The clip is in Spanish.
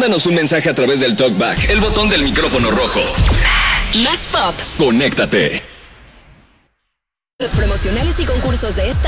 Mándanos un mensaje a través del TalkBack, el botón del micrófono rojo. Más pop. Conéctate. Los promocionales y concursos de esta